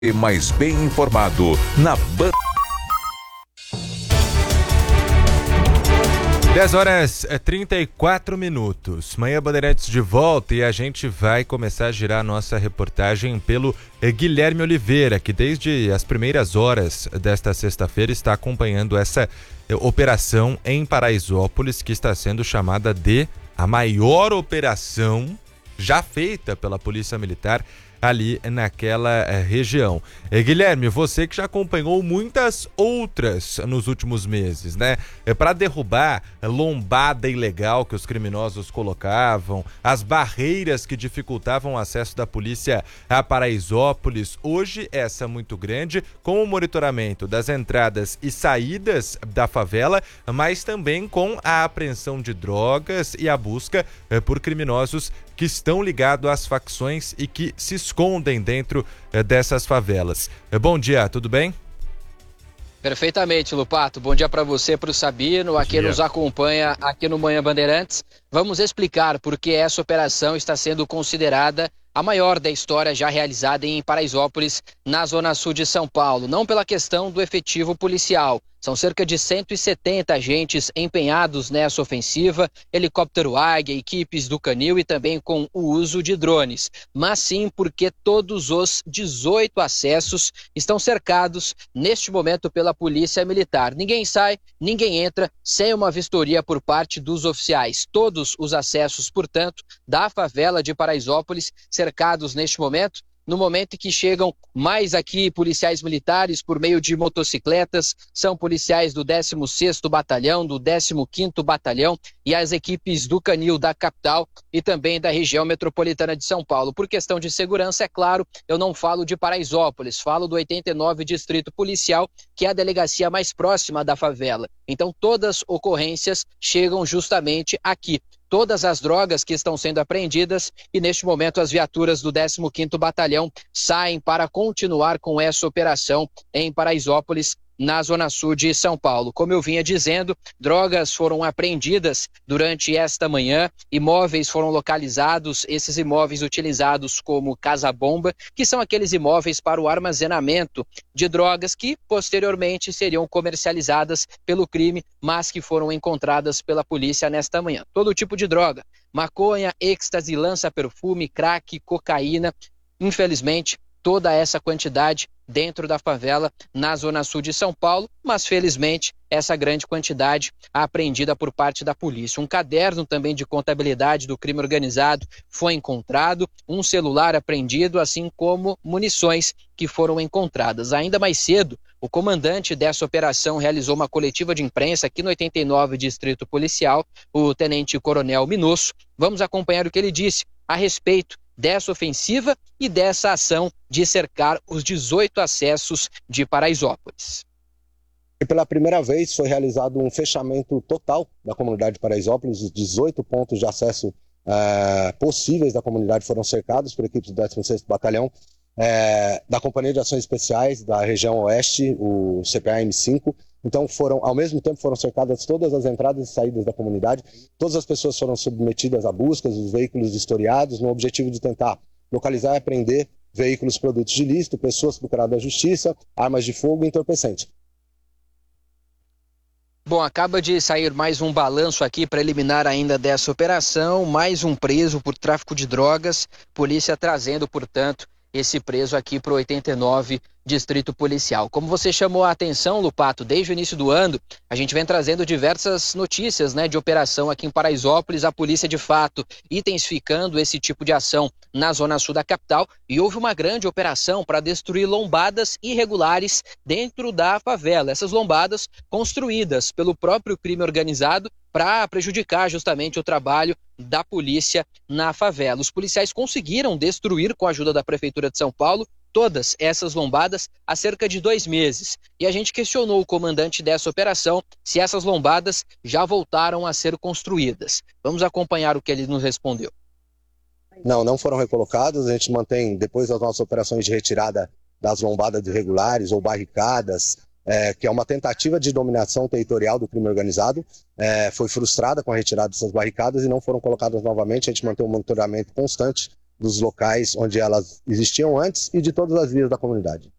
E mais bem informado na Band. 10h34. Manhã Bandeirantes de volta e a gente vai começar a girar nossa reportagem pelo Guilherme Oliveira, que desde as primeiras horas desta sexta-feira está acompanhando essa operação em Paraisópolis, que está sendo chamada de a maior operação já feita pela Polícia Militar ali naquela região. Guilherme, você que já acompanhou muitas outras nos últimos meses, né? Para derrubar lombada ilegal que os criminosos colocavam, as barreiras que dificultavam o acesso da polícia a Paraisópolis, hoje essa muito grande, com o monitoramento das entradas e saídas da favela, mas também com a apreensão de drogas e a busca por criminosos que estão ligados às facções e que se escondem dentro dessas favelas. Bom dia, tudo bem? Perfeitamente, Lupato. Bom dia para você, para o Sabino, a quem nos acompanha aqui no Manhã Bandeirantes. Vamos explicar por que essa operação está sendo considerada a maior da história já realizada em Paraisópolis, na zona sul de São Paulo. Não pela questão do efetivo policial. São cerca de 170 agentes empenhados nessa ofensiva, helicóptero Águia, equipes do Canil e também com o uso de drones. Mas sim porque todos os 18 acessos estão cercados neste momento pela Polícia Militar. Ninguém sai, ninguém entra sem uma vistoria por parte dos oficiais. Todos os acessos, portanto, da favela de Paraisópolis cercados neste momento. No momento em que chegam mais aqui policiais militares por meio de motocicletas, são policiais do 16º Batalhão, do 15º Batalhão e as equipes do Canil da capital e também da região metropolitana de São Paulo. Por questão de segurança, é claro, eu não falo de Paraisópolis, falo do 89 Distrito Policial, que é a delegacia mais próxima da favela. Então todas as ocorrências chegam justamente aqui. Todas as drogas que estão sendo apreendidas e neste momento as viaturas do 15º Batalhão saem para continuar com essa operação em Paraisópolis, na zona sul de São Paulo. Como eu vinha dizendo, drogas foram apreendidas durante esta manhã, imóveis foram localizados, esses imóveis utilizados como casa-bomba, que são aqueles imóveis para o armazenamento de drogas que posteriormente seriam comercializadas pelo crime, mas que foram encontradas pela polícia nesta manhã. Todo tipo de droga, maconha, êxtase, lança-perfume, crack, cocaína, infelizmente, toda essa quantidade dentro da favela na zona sul de São Paulo, mas felizmente essa grande quantidade apreendida por parte da polícia. Um caderno também de contabilidade do crime organizado foi encontrado, um celular apreendido, assim como munições que foram encontradas. Ainda mais cedo, o comandante dessa operação realizou uma coletiva de imprensa aqui no 89 Distrito Policial, o tenente-coronel Minosso. Vamos acompanhar o que ele disse a respeito dessa ofensiva e dessa ação de cercar os 18 acessos de Paraisópolis. E pela primeira vez foi realizado um fechamento total da comunidade de Paraisópolis. Os 18 pontos de acesso possíveis da comunidade foram cercados por equipes do 16º Batalhão, da Companhia de Ações Especiais da região oeste, o CPA-M5. Então ao mesmo tempo foram cercadas todas as entradas e saídas da comunidade, todas as pessoas foram submetidas a buscas, os veículos historiados, no objetivo de tentar localizar e apreender veículos produtos de ilícito, pessoas procuradas da justiça, armas de fogo e entorpecentes. Bom, acaba de sair mais um balanço aqui preliminar ainda dessa operação, mais um preso por tráfico de drogas, polícia trazendo, portanto, esse preso aqui para o 89 Distrito Policial. Como você chamou a atenção, Lupato, desde o início do ano, a gente vem trazendo diversas notícias, de operação aqui em Paraisópolis, a polícia de fato intensificando esse tipo de ação na zona sul da capital, e houve uma grande operação para destruir lombadas irregulares dentro da favela. Essas lombadas construídas pelo próprio crime organizado para prejudicar justamente o trabalho da polícia na favela. Os policiais conseguiram destruir, com a ajuda da Prefeitura de São Paulo, todas essas lombadas há cerca de 2 meses. E a gente questionou o comandante dessa operação se essas lombadas já voltaram a ser construídas. Vamos acompanhar o que ele nos respondeu. Não foram recolocadas. A gente mantém, depois das nossas operações de retirada das lombadas irregulares ou barricadas, que é uma tentativa de dominação territorial do crime organizado, foi frustrada com a retirada dessas barricadas e não foram colocadas novamente. A gente mantém um monitoramento constante dos locais onde elas existiam antes e de todas as vias da comunidade.